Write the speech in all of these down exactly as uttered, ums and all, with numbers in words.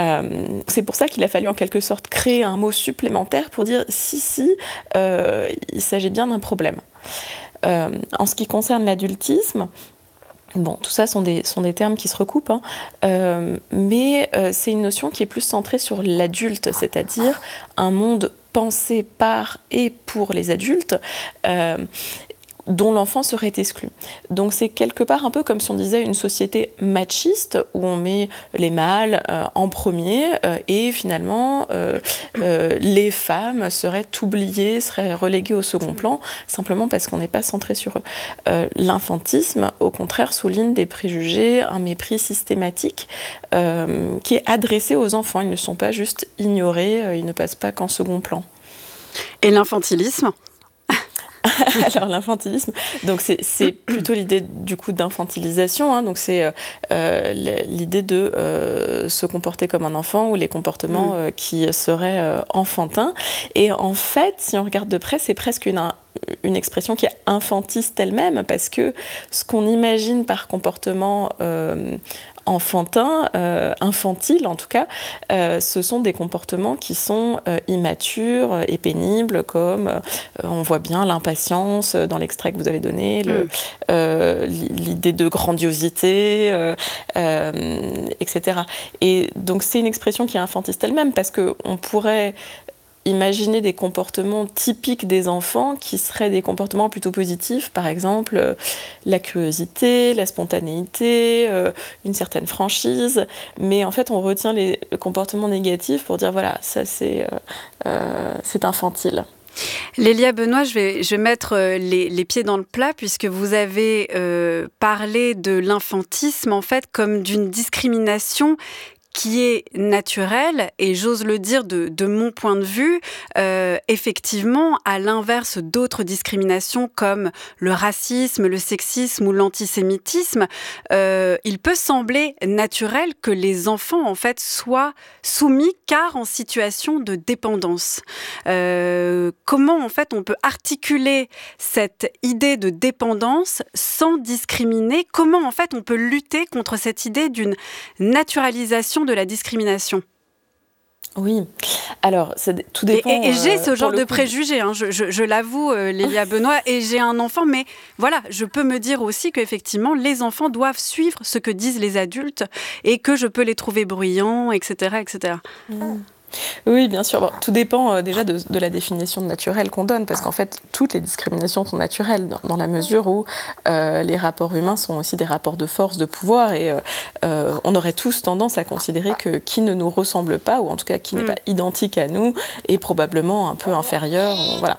Euh, c'est pour ça qu'il a fallu en quelque sorte créer un mot supplémentaire pour dire si, si, euh, il s'agit bien d'un problème. Euh, en ce qui concerne l'adultisme, bon, tout ça sont des, sont des termes qui se recoupent, hein, euh, mais euh, c'est une notion qui est plus centrée sur l'adulte, c'est-à-dire un monde pensé par et pour les adultes, euh, dont l'enfant serait exclu. Donc c'est quelque part un peu comme si on disait une société machiste où on met les mâles euh, en premier euh, et finalement euh, euh, les femmes seraient oubliées, seraient reléguées au second plan simplement parce qu'on n'est pas centré sur eux. Euh, l'infantisme, au contraire, souligne des préjugés, un mépris systématique euh, qui est adressé aux enfants. Ils ne sont pas juste ignorés, euh, ils ne passent pas qu'en second plan. Et l'infantilisme ? Alors l'infantilisme, donc c'est, c'est plutôt l'idée du coup d'infantilisation, hein, donc c'est euh, l'idée de euh, se comporter comme un enfant ou les comportements euh, qui seraient euh, enfantins. Et en fait, si on regarde de près, c'est presque une une expression qui est infantiste elle-même, parce que ce qu'on imagine par comportement euh, enfantin, euh, infantile en tout cas, euh, ce sont des comportements qui sont euh, immatures et pénibles, comme euh, on voit bien l'impatience dans l'extrait que vous avez donné, le, mmh. euh, l'idée de grandiosité, euh, euh, et cetera. Et donc c'est une expression qui est infantiste elle-même, parce qu'on pourrait imaginer des comportements typiques des enfants qui seraient des comportements plutôt positifs, par exemple euh, la curiosité, la spontanéité, euh, une certaine franchise, mais en fait on retient les comportements négatifs pour dire voilà, ça c'est, euh, euh, c'est infantile. Lélia Benoît, je vais, je vais mettre les, les pieds dans le plat puisque vous avez euh, parlé de l'infantisme en fait comme d'une discrimination qui est naturel, et j'ose le dire de, de mon point de vue, euh, effectivement, à l'inverse d'autres discriminations comme le racisme, le sexisme ou l'antisémitisme, euh, il peut sembler naturel que les enfants, en fait, soient soumis car en situation de dépendance. Euh, comment, en fait, on peut articuler cette idée de dépendance sans discriminer? Comment, en fait, on peut lutter contre cette idée d'une naturalisation de la discrimination? Oui, alors ça, tout dépend. Et, et, et j'ai euh, ce genre de coup... préjugés, hein, je, je, je l'avoue, euh, Lélia Benoît, et j'ai un enfant, mais voilà, je peux me dire aussi qu'effectivement, les enfants doivent suivre ce que disent les adultes et que je peux les trouver bruyants, et cetera, et cetera. Mmh. Oui, bien sûr. Bon, tout dépend euh, déjà de, de la définition de naturel qu'on donne, parce qu'en fait, toutes les discriminations sont naturelles dans, dans la mesure où euh, les rapports humains sont aussi des rapports de force, de pouvoir, et euh, euh, on aurait tous tendance à considérer que qui ne nous ressemble pas, ou en tout cas qui n'est mmh. pas identique à nous, est probablement un peu inférieur. Voilà.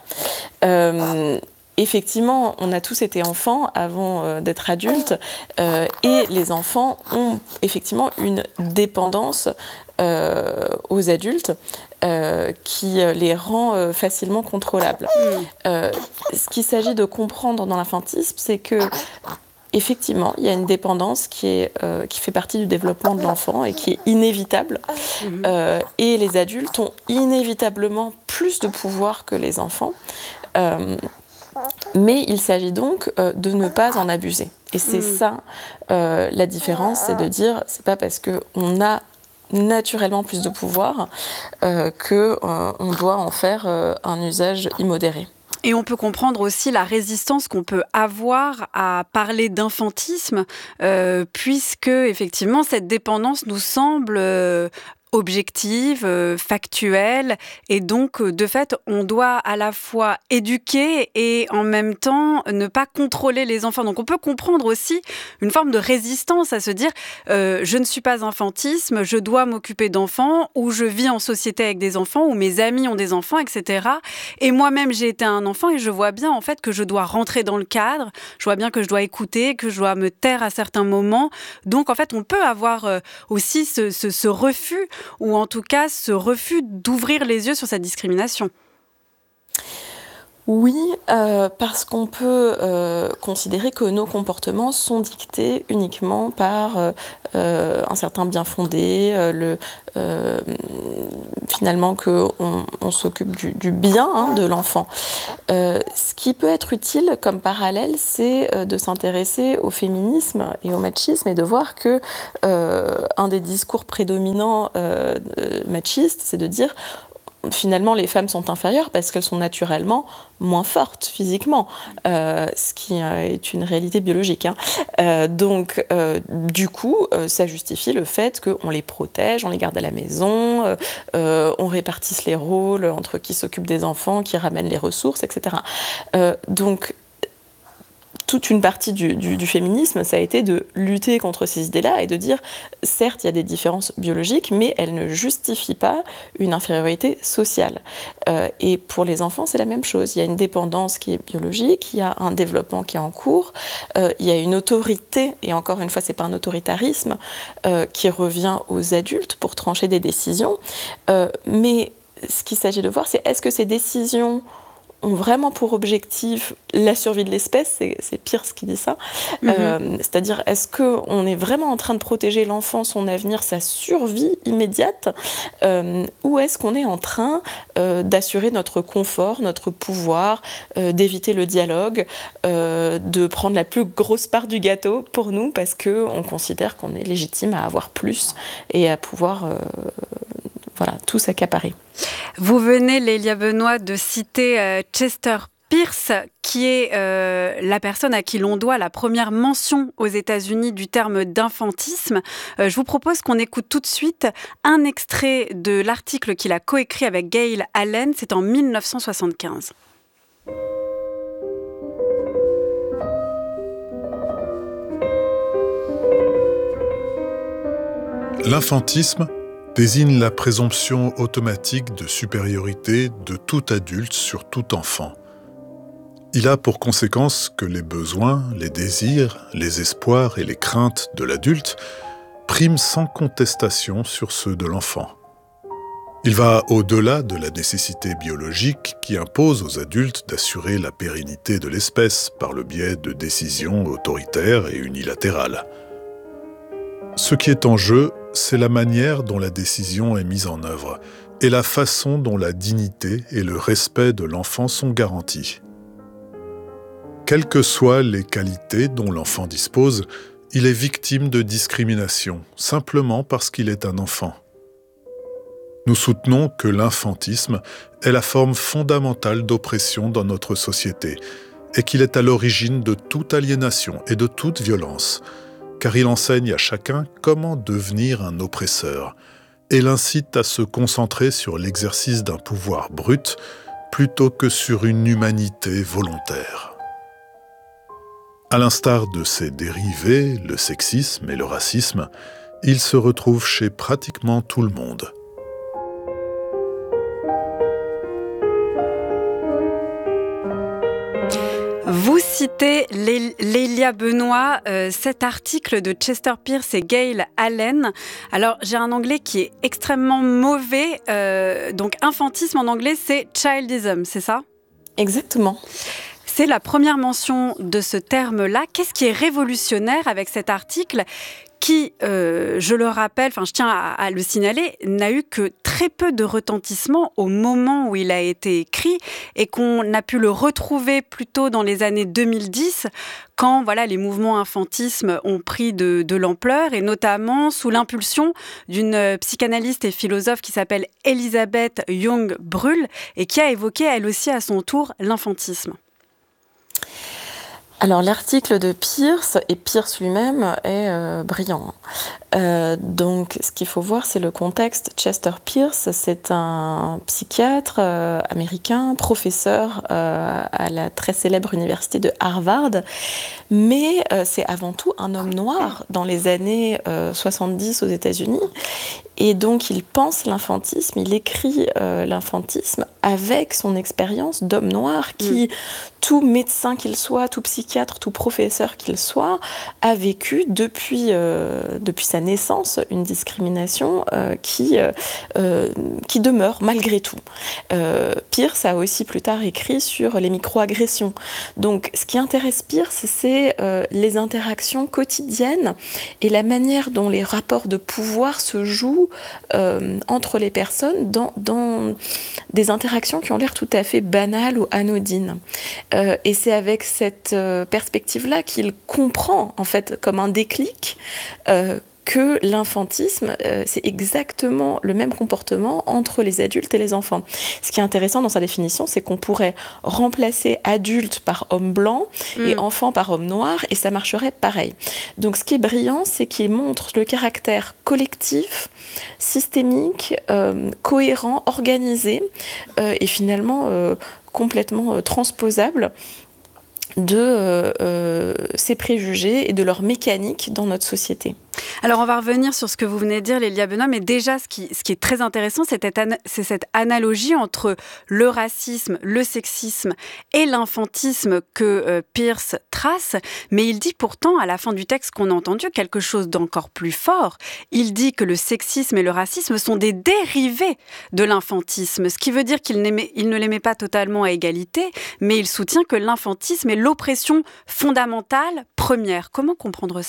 Euh, Effectivement, on a tous été enfants avant euh, d'être adultes, euh, et les enfants ont effectivement une dépendance euh, aux adultes euh, qui les rend euh, facilement contrôlables. Euh, ce qu'il s'agit de comprendre dans l'infantisme, c'est que effectivement, il y a une dépendance qui, est, euh, qui fait partie du développement de l'enfant et qui est inévitable. Euh, et les adultes ont inévitablement plus de pouvoir que les enfants. Euh, Mais il s'agit donc euh, de ne pas en abuser. Et c'est mmh. ça euh, la différence, c'est de dire, c'est pas parce qu'on a naturellement plus de pouvoir euh, qu'on euh, doit en faire euh, un usage immodéré. Et on peut comprendre aussi la résistance qu'on peut avoir à parler d'infantisme, euh, puisque effectivement cette dépendance nous semble euh, objective, euh, factuelle, et donc euh, de fait on doit à la fois éduquer et en même temps ne pas contrôler les enfants. Donc on peut comprendre aussi une forme de résistance à se dire euh, je ne suis pas infantisme, je dois m'occuper d'enfants, ou je vis en société avec des enfants, ou mes amis ont des enfants, et cetera. Et moi-même j'ai été un enfant et je vois bien en fait que je dois rentrer dans le cadre, je vois bien que je dois écouter, que je dois me taire à certains moments. Donc en fait on peut avoir euh, aussi ce, ce, ce refus, ou en tout cas ce refus d'ouvrir les yeux sur cette discrimination. Oui, euh, parce qu'on peut euh, considérer que nos comportements sont dictés uniquement par euh, euh, un certain bien fondé, euh, le, euh, finalement qu'on on s'occupe du, du bien hein, de l'enfant. Euh, ce qui peut être utile comme parallèle, c'est euh, de s'intéresser au féminisme et au machisme et de voir que euh, un des discours prédominants euh, machistes, c'est de dire finalement, les femmes sont inférieures parce qu'elles sont naturellement moins fortes physiquement, euh, ce qui est une réalité biologique. Hein. Euh, donc, euh, du coup, euh, ça justifie le fait qu'on les protège, on les garde à la maison, euh, euh, on répartisse les rôles entre qui s'occupe des enfants, qui ramène les ressources, et cetera. Euh, donc, toute une partie du, du, du féminisme, ça a été de lutter contre ces idées-là et de dire, certes, il y a des différences biologiques, mais elles ne justifient pas une infériorité sociale. Euh, et pour les enfants, c'est la même chose. Il y a une dépendance qui est biologique, il y a un développement qui est en cours, euh, il y a une autorité, et encore une fois, c'est pas un autoritarisme, euh, qui revient aux adultes pour trancher des décisions. Euh, mais ce qu'il s'agit de voir, c'est est-ce que ces décisions ont vraiment pour objectif la survie de l'espèce, c'est, c'est Peirce qui dit ça, mmh. euh, c'est-à-dire est-ce qu'on est vraiment en train de protéger l'enfant, son avenir, sa survie immédiate, euh, ou est-ce qu'on est en train euh, d'assurer notre confort, notre pouvoir, euh, d'éviter le dialogue, euh, de prendre la plus grosse part du gâteau pour nous, parce qu'on considère qu'on est légitime à avoir plus et à pouvoir euh, voilà, tout s'accaparer. Vous venez, Lélia Benoît, de citer euh, Chester Peirce, qui est euh, la personne à qui l'on doit la première mention aux États-Unis du terme d'infantisme. Euh, je vous propose qu'on écoute tout de suite un extrait de l'article qu'il a coécrit avec Gail Allen, c'est en mille neuf cent soixante-quinze. L'infantisme désigne la présomption automatique de supériorité de tout adulte sur tout enfant. Il a pour conséquence que les besoins, les désirs, les espoirs et les craintes de l'adulte priment sans contestation sur ceux de l'enfant. Il va au-delà de la nécessité biologique qui impose aux adultes d'assurer la pérennité de l'espèce par le biais de décisions autoritaires et unilatérales. Ce qui est en jeu, c'est la manière dont la décision est mise en œuvre et la façon dont la dignité et le respect de l'enfant sont garantis. Quelles que soient les qualités dont l'enfant dispose, il est victime de discrimination, simplement parce qu'il est un enfant. Nous soutenons que l'infantisme est la forme fondamentale d'oppression dans notre société et qu'il est à l'origine de toute aliénation et de toute violence, car il enseigne à chacun comment devenir un oppresseur et l'incite à se concentrer sur l'exercice d'un pouvoir brut plutôt que sur une humanité volontaire. À l'instar de ses dérivés, le sexisme et le racisme, il se retrouve chez pratiquement tout le monde. Vous citez Lélia Benoît, euh, cet article de Chester Peirce et Gail Allen. Alors, j'ai un anglais qui est extrêmement mauvais. Euh, donc, infantisme en anglais, c'est childism, c'est ça ? Exactement. C'est la première mention de ce terme-là. Qu'est-ce qui est révolutionnaire avec cet article qui, euh, je le rappelle, enfin je tiens à, à le signaler, n'a eu que très peu de retentissement au moment où il a été écrit et qu'on a pu le retrouver plutôt dans les années deux mille dix, quand voilà, les mouvements infantisme ont pris de, de l'ampleur et notamment sous l'impulsion d'une psychanalyste et philosophe qui s'appelle Elisabeth Young-Brull et qui a évoqué elle aussi à son tour l'infantisme. Alors l'article de Peirce, et Peirce lui-même est euh, brillant. Euh, donc ce qu'il faut voir, c'est le contexte. Chester Peirce, c'est un psychiatre euh, américain, professeur euh, à la très célèbre université de Harvard, mais euh, c'est avant tout un homme noir dans les années euh, soixante-dix aux États-Unis. Et donc il pense l'infantisme, il écrit euh, l'infantisme avec son expérience d'homme noir qui, mmh. tout médecin qu'il soit, tout psychiatre, tout professeur qu'il soit, a vécu depuis, euh, depuis sa naissance une discrimination euh, qui, euh, qui demeure malgré tout. Euh, Peirce a aussi plus tard écrit sur les micro-agressions. Donc ce qui intéresse Peirce, c'est euh, les interactions quotidiennes et la manière dont les rapports de pouvoir se jouent euh, entre les personnes dans, dans des interactions qui ont l'air tout à fait banales ou anodines. Euh, et c'est avec cette euh, perspective-là qu'il comprend, en fait, comme un déclic, euh, que l'infantisme, euh, c'est exactement le même comportement entre les adultes et les enfants. Ce qui est intéressant dans sa définition, c'est qu'on pourrait remplacer adulte par homme blanc mmh. et enfant par homme noir, et ça marcherait pareil. Donc ce qui est brillant, c'est qu'il montre le caractère collectif, systémique, euh, cohérent, organisé, euh, et finalement euh, complètement euh, transposable de euh, euh, ces préjugés et de leur mécanique dans notre société. Alors, on va revenir sur ce que vous venez de dire, Lélia Benoît, mais déjà, ce qui, ce qui est très intéressant, c'est cette, ana- c'est cette analogie entre le racisme, le sexisme et l'infantisme que euh, Peirce trace, mais il dit pourtant, à la fin du texte qu'on a entendu, quelque chose d'encore plus fort. Il dit que le sexisme et le racisme sont des dérivés de l'infantisme, ce qui veut dire qu'il n'aimait, il ne les met pas totalement à égalité, mais il soutient que l'infantisme est l'oppression fondamentale première. Comment comprendre ça ?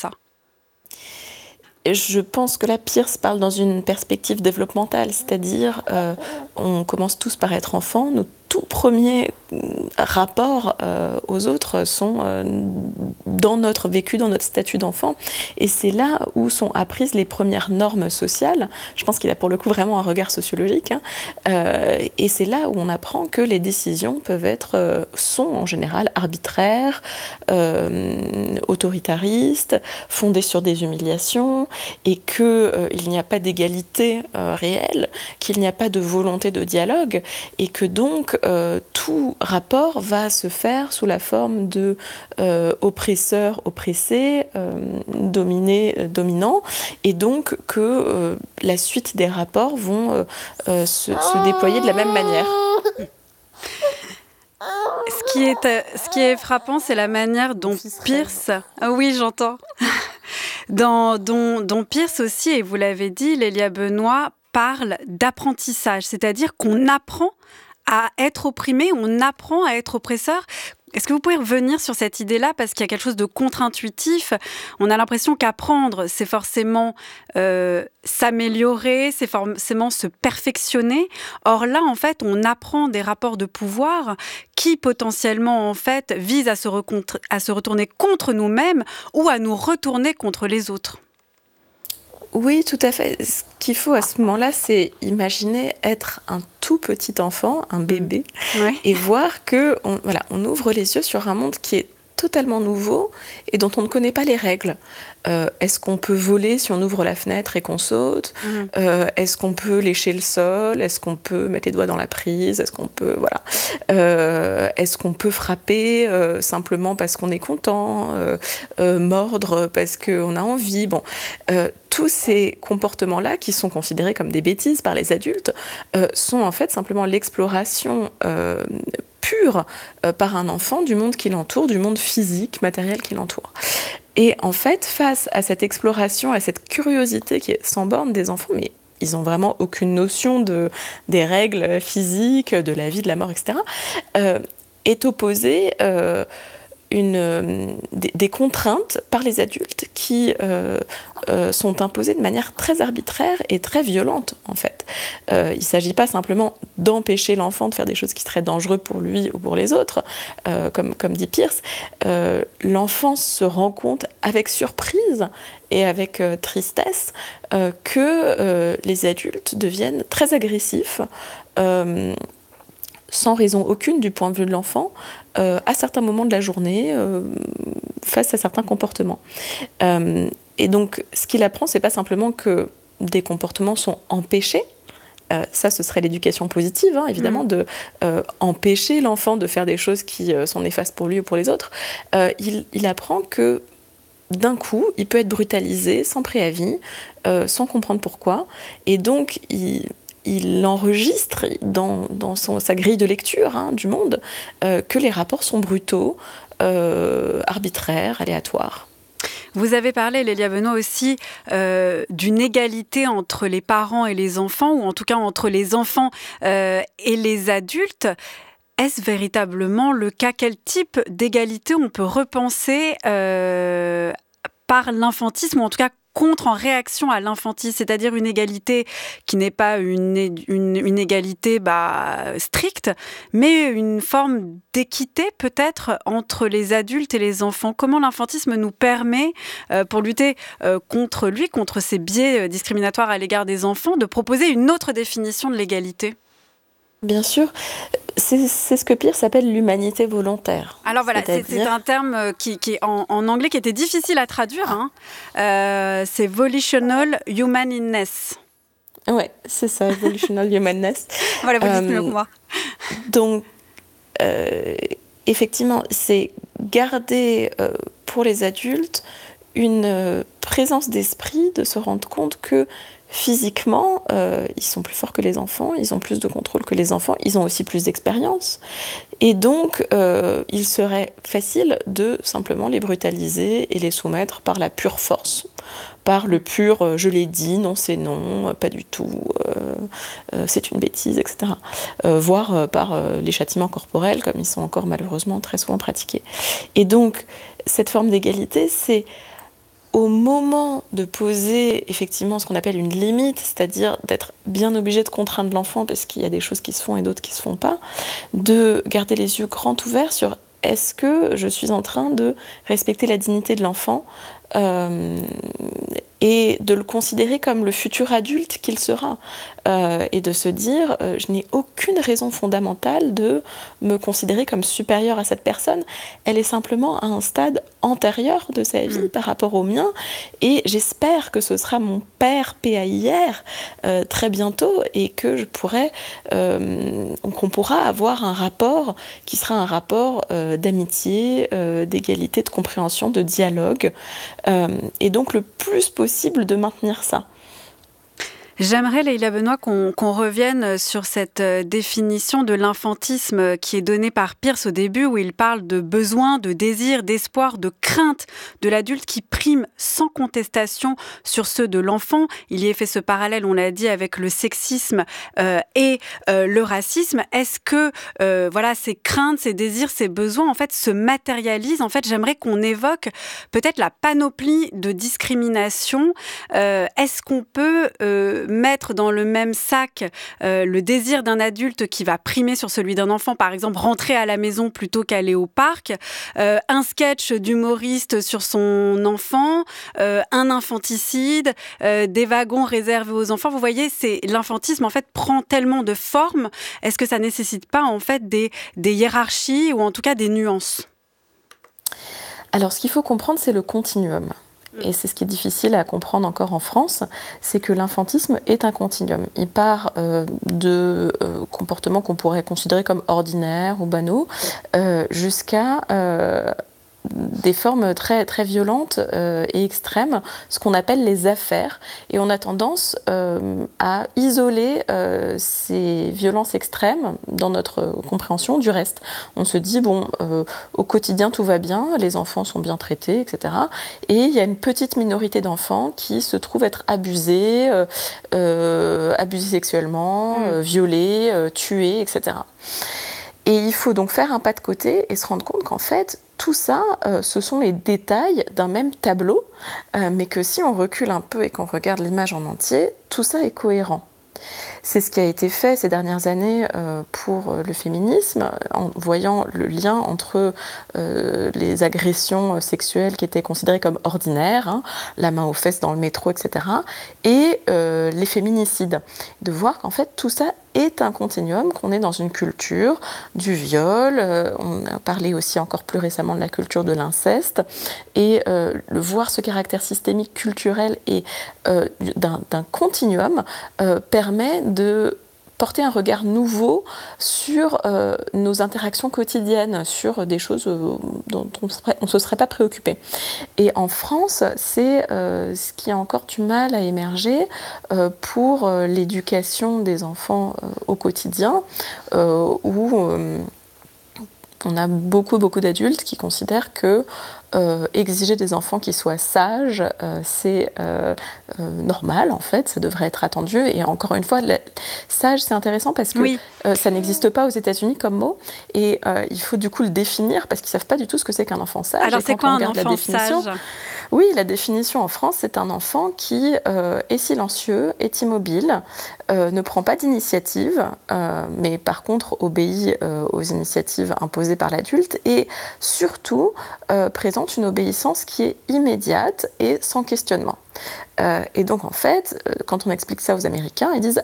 Je pense que là, Peirce parle dans une perspective développementale, c'est-à-dire euh, on commence tous par être enfants, nos tout premiers rapports euh, aux autres sont euh, dans notre vécu, dans notre statut d'enfant, et c'est là où sont apprises les premières normes sociales. Je pense qu'il a pour le coup vraiment un regard sociologique, hein, euh, et c'est là où on apprend que les décisions peuvent être, euh, sont en général arbitraires, euh, autoritaristes, fondées sur des humiliations, et qu'il euh, n'y a pas d'égalité euh, réelle, qu'il n'y a pas de volonté de dialogue, et que donc euh, tout rapport va se faire sous la forme de euh, oppresseur oppressé, euh, dominé euh, dominant, et donc que euh, la suite des rapports vont euh, euh, se, se déployer de la même manière. Ce qui est, euh, ce qui est frappant, c'est la manière dont Peirce... Ah oui, j'entends. Dans, dont, dont Peirce aussi, et vous l'avez dit, Lélia Benoît, parle d'apprentissage, c'est-à-dire qu'on apprend à être opprimé, on apprend à être oppresseur. Est-ce que vous pouvez revenir sur cette idée-là, parce qu'il y a quelque chose de contre-intuitif. On a l'impression qu'apprendre, c'est forcément euh, s'améliorer, c'est forcément se perfectionner. Or là, en fait, on apprend des rapports de pouvoir qui potentiellement, en fait, visent à se, recontr- à se retourner contre nous-mêmes ou à nous retourner contre les autres. Oui, tout à fait. Ce qu'il faut à ce moment-là, c'est imaginer être un tout petit enfant, un bébé, ouais. et voir que on, voilà, on ouvre les yeux sur un monde qui est totalement nouveau et dont on ne connaît pas les règles. Euh, est-ce qu'on peut voler si on ouvre la fenêtre et qu'on saute ? mmh. euh, Est-ce qu'on peut lécher le sol ? Est-ce qu'on peut mettre les doigts dans la prise ? Est-ce qu'on peut voilà euh, Est-ce qu'on peut frapper euh, simplement parce qu'on est content ? euh, euh, Mordre parce qu'on a envie ? Bon, euh, tous ces comportements-là, qui sont considérés comme des bêtises par les adultes, euh, sont en fait simplement l'exploration euh, pure euh, par un enfant du monde qui l'entoure, du monde physique, matériel qui l'entoure. Et en fait, face à cette exploration, à cette curiosité qui est sans borne des enfants, mais ils n'ont vraiment aucune notion de, des règles physiques, de la vie, de la mort, et cetera, euh, est opposée euh, une, euh, des, des contraintes par les adultes qui euh, euh, sont imposées de manière très arbitraire et très violente, en fait. Euh, il ne s'agit pas simplement d'empêcher l'enfant de faire des choses qui seraient dangereuses pour lui ou pour les autres, euh, comme, comme dit Peirce. Euh, l'enfant se rend compte avec surprise et avec euh, tristesse euh, que euh, les adultes deviennent très agressifs, euh, sans raison aucune du point de vue de l'enfant, euh, à certains moments de la journée, euh, face à certains comportements. Euh, et donc, ce qu'il apprend, c'est pas simplement que des comportements sont empêchés. Euh, ça, ce serait l'éducation positive, hein, évidemment, mmh. de euh, empêcher l'enfant de faire des choses qui euh, sont néfastes pour lui ou pour les autres. Euh, il, il apprend que d'un coup, il peut être brutalisé sans préavis, euh, sans comprendre pourquoi, et donc il il enregistre dans, dans son, sa grille de lecture hein, du monde euh, que les rapports sont brutaux, euh, arbitraires, aléatoires. Vous avez parlé, Lélia Benoît, aussi euh, d'une égalité entre les parents et les enfants, ou en tout cas entre les enfants euh, et les adultes. Est-ce véritablement le cas? Quel type d'égalité on peut repenser euh, par l'infantisme, ou en tout cas contre, en réaction à l'infantisme, c'est-à-dire une égalité qui n'est pas une, une, une égalité bah, stricte, mais une forme d'équité peut-être entre les adultes et les enfants. Comment l'infantisme nous permet, euh, pour lutter euh, contre lui, contre ces biais discriminatoires à l'égard des enfants, de proposer une autre définition de l'égalité? Bien sûr, c'est, c'est ce que Peirce appelle l'humanité volontaire. Alors voilà, c'est, c'est un terme qui, qui en, en anglais qui était difficile à traduire. Hein. Euh, c'est volitional humanness. Ouais, c'est ça, volitional humanness. Voilà, vous dites mieux que moi. Donc, euh, effectivement, c'est garder euh, pour les adultes une euh, présence d'esprit de se rendre compte que physiquement, euh, ils sont plus forts que les enfants, ils ont plus de contrôle que les enfants, ils ont aussi plus d'expérience. Et donc, euh, il serait facile de simplement les brutaliser et les soumettre par la pure force, par le pur euh, « je l'ai dit, non c'est non, pas du tout, euh, euh, c'est une bêtise », et cetera. Euh, voire euh, par euh, les châtiments corporels, comme ils sont encore malheureusement très souvent pratiqués. Et donc, cette forme d'égalité, c'est au moment de poser effectivement ce qu'on appelle une limite, c'est-à-dire d'être bien obligé de contraindre l'enfant parce qu'il y a des choses qui se font et d'autres qui ne se font pas, de garder les yeux grands ouverts sur est-ce que je suis en train de respecter la dignité de l'enfant euh, et de le considérer comme le futur adulte qu'il sera. Euh, et de se dire, euh, je n'ai aucune raison fondamentale de me considérer comme supérieure à cette personne. Elle est simplement à un stade antérieur de sa vie mmh. par rapport au mien. Et j'espère que ce sera mon père P A I R euh, très bientôt et que je pourrai, euh, qu'on pourra avoir un rapport qui sera un rapport euh, d'amitié, euh, d'égalité, de compréhension, de dialogue. Euh, et donc le plus possible de maintenir ça. J'aimerais, Lélia Benoît, qu'on, qu'on revienne sur cette définition de l'infantisme qui est donnée par Peirce au début, où il parle de besoin, de désir, d'espoir, de crainte de l'adulte qui prime sans contestation sur ceux de l'enfant. Il y a fait ce parallèle, on l'a dit, avec le sexisme euh, et euh, le racisme. Est-ce que euh, voilà, ces craintes, ces désirs, ces besoins, en fait, se matérialisent? En fait, j'aimerais qu'on évoque peut-être la panoplie de discrimination. Euh, est-ce qu'on peut euh, mettre dans le même sac euh, le désir d'un adulte qui va primer sur celui d'un enfant, par exemple rentrer à la maison plutôt qu'aller au parc, euh, un sketch d'humoriste sur son enfant, euh, un infanticide, euh, des wagons réservés aux enfants. Vous voyez, c'est, l'infantisme en fait prend tellement de formes. Est-ce que ça nécessite pas en fait des, des hiérarchies ou en tout cas des nuances? Alors, ce qu'il faut comprendre, c'est le continuum. Et c'est ce qui est difficile à comprendre encore en France, c'est que l'infantisme est un continuum. Il part euh, de euh, comportements qu'on pourrait considérer comme ordinaires ou banaux, euh, jusqu'à euh, des formes très, très violentes euh, et extrêmes, ce qu'on appelle les affaires. Et on a tendance euh, à isoler euh, ces violences extrêmes dans notre compréhension du reste. On se dit, bon, euh, au quotidien, tout va bien, les enfants sont bien traités, et cetera. Et il y a une petite minorité d'enfants qui se trouvent être abusés, euh, euh, abusés sexuellement, euh, violés, euh, tués, et cetera. Et il faut donc faire un pas de côté et se rendre compte qu'en fait, tout ça, euh, ce sont les détails d'un même tableau, euh, mais que si on recule un peu et qu'on regarde l'image en entier, tout ça est cohérent. C'est ce qui a été fait ces dernières années euh, pour le féminisme, en voyant le lien entre euh, les agressions sexuelles qui étaient considérées comme ordinaires, hein, la main aux fesses dans le métro, et cetera, et euh, les féminicides. De voir qu'en fait tout ça est un continuum, qu'on est dans une culture du viol, euh, on a parlé aussi encore plus récemment de la culture de l'inceste, et euh, le voir ce caractère systémique culturel et euh, d'un, d'un continuum euh, permet de porter un regard nouveau sur euh, nos interactions quotidiennes, sur des choses euh, dont on ne se serait pas préoccupé. Et en France, c'est euh, ce qui a encore du mal à émerger euh, pour euh, l'éducation des enfants euh, au quotidien, euh, où euh, on a beaucoup, beaucoup d'adultes qui considèrent que euh, exiger des enfants qui soient sages, euh, c'est euh, euh, normal en fait, ça devrait être attendu. Et encore une fois, la, sage c'est intéressant parce que oui. euh, ça n'existe pas aux États-Unis comme mot, et euh, il faut du coup le définir parce qu'ils savent pas du tout ce que c'est qu'un enfant sage. Alors c'est quoi un enfant sage ? Oui, la définition en France, c'est un enfant qui euh, est silencieux, est immobile, euh, ne prend pas d'initiative, euh, mais par contre obéit euh, aux initiatives imposées par l'adulte et surtout euh, présente une obéissance qui est immédiate et sans questionnement. Euh, et donc en fait, euh, quand on explique ça aux Américains, ils disent